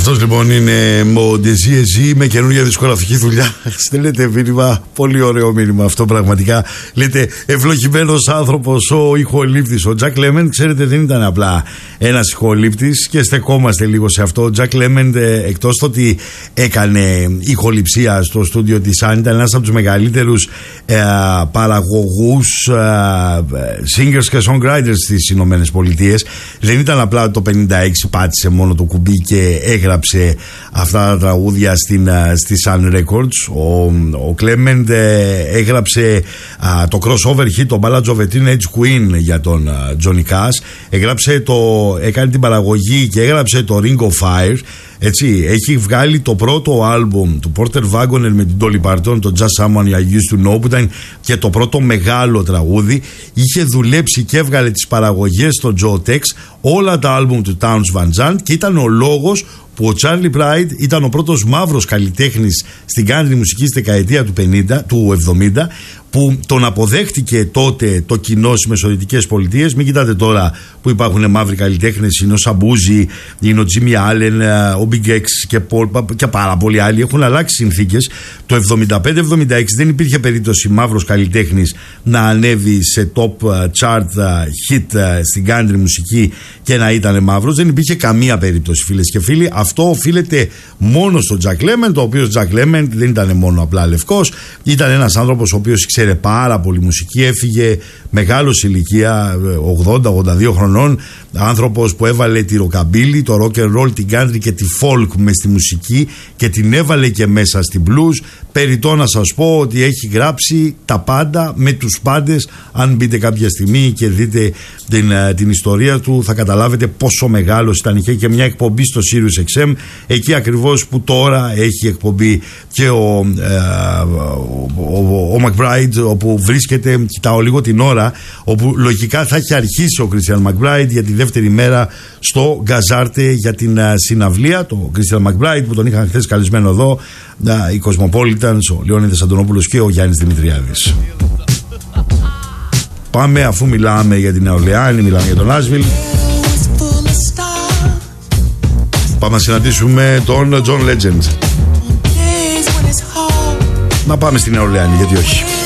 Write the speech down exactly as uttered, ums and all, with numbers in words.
Αυτός λοιπόν είναι ο Ντεζί με καινούργια δισκογραφική δουλειά. Στέλνετε μήνυμα, πολύ ωραίο μήνυμα αυτό πραγματικά. Λέτε ευλογημένος άνθρωπος ο ηχολήπτης. Ο Jack Lemmon, ξέρετε, δεν ήταν απλά ένας ηχολήπτης και στεκόμαστε λίγο σε αυτό. Ο Jack Lemmon, εκτός το ότι έκανε ηχοληψία στο στούντιο της Sun, ήταν ένας από τους μεγαλύτερους ε, παραγωγούς ε, singers και songwriters στις Ηνωμένες Πολιτείες. Δεν ήταν απλά το πενήντα έξι πάτησε μόνο το κουμπί και έγραψε αυτά τα τραγούδια στην, στη Sun Records. Ο, ο Clement ε, έγραψε α, το crossover hit, το Ballads of a Teenage Queen για τον α, Johnny Cash. Έγραψε το, έκανε την παραγωγή και έγραψε το Ring of Fire. Έτσι, έχει βγάλει το πρώτο άλμπουμ του Porter Wagoner με την Dolly Parton, το Just Someone I Used to Know, που ήταν και το πρώτο μεγάλο τραγούδι. Είχε δουλέψει και έβγαλε τις παραγωγές στο Joe Tex, όλα τα άλμπουμ του Townes Van Zandt, και ήταν ο λόγος που ο Charlie Pride ήταν ο πρώτος μαύρος καλλιτέχνης στην country μουσική στη δεκαετία του, πενήντα, του εβδομήντα, που τον αποδέχτηκε τότε το κοινό στις Μεσοδυτικές Πολιτείες. Μην κοιτάτε τώρα που υπάρχουν μαύροι καλλιτέχνες, είναι ο Σαμπούζι, είναι ο Τζίμι Άλεν, ο Big X και, και πάρα πολλοί άλλοι. Έχουν αλλάξει συνθήκες. Το εβδομήντα πέντε εβδομήντα έξι δεν υπήρχε περίπτωση μαύρος καλλιτέχνης να ανέβει σε top chart hit στην country μουσική και να ήταν μαύρος. Δεν υπήρχε καμία περίπτωση, φίλες και φίλοι. Αυτό οφείλεται μόνο στον Jack Lemmon, το οποίο Jack Lemmon δεν ήταν μόνο απλά λευκός, ήταν ένας άνθρωπος ο οποίος ξέρε πάρα πολύ μουσική, έφυγε μεγάλος ηλικία, ογδόντα ογδόντα δύο χρονών, άνθρωπος που έβαλε τη ροκαμπίλη, το rock and roll, την country και τη folk μες στη μουσική και την έβαλε και μέσα στην blues. Περιττό να σας πω ότι έχει γράψει τα πάντα με τους πάντες. Αν μπείτε κάποια στιγμή και δείτε την, την ιστορία του, θα καταλάβετε πόσο μεγάλος ήταν. Είχε και μια εκπομπή στο Sirius εξ εμ, εκεί ακριβώς που τώρα έχει εκπομπή και ο, ε, ο, ο, ο McBride, όπου βρίσκεται, κοιτάω λίγο την ώρα, όπου λογικά θα έχει αρχίσει ο Christian McBride για τη δεύτερη μέρα στο Γκαζάρτε για την uh, συναυλία. Το Christian McBride που τον είχαν χθες καλεσμένο εδώ, uh, οι Cosmopolitans, ο Λεώνιδας Αντωνόπουλος και ο Γιάννης Δημητριάδης. Πάμε, αφού μιλάμε για την Νέα Ορλεάνη, μιλάμε για τον Νάσβιλ, πάμε να συναντήσουμε τον John Legend. Να πάμε στην Νέα Ορλεάνη, γιατί όχι.